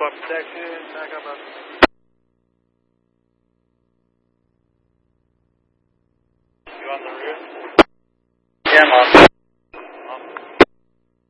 Flight protection, back up. You on the rear?